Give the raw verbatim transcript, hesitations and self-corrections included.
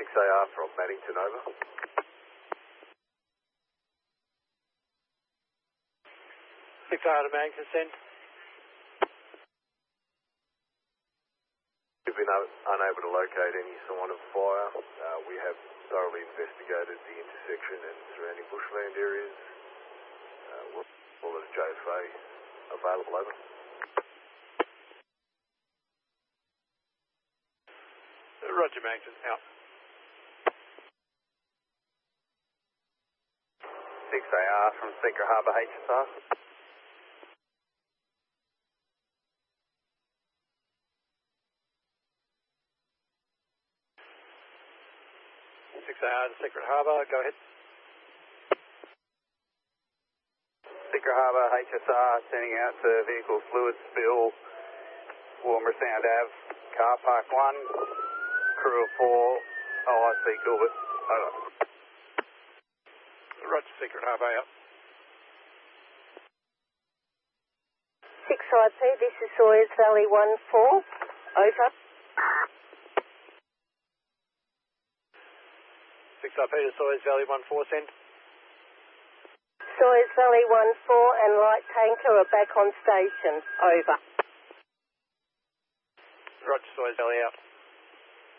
A R from Maddington, over. six A R to Maddington, send. We've been un unable to locate any sign of fire. Uh, we have thoroughly investigated the intersection and surrounding bushland areas. Uh, we'll call it a J F A available, over. Roger, Maddington, out. six A R from Secret Harbour H S R. six A R to Secret Harbour, go ahead. Secret Harbour H S R sending out to vehicle fluid spill, Warmer Sound Ave, car park one, crew of four, O I C Gilbert, over. Roger, Secret Harbour, out. six I P, this is Sawyers Valley one four, over. six I P to Sawyers Valley one four, send. Sawyers Valley one four and light tanker are back on station, over. Roger, Sawyers Valley, out.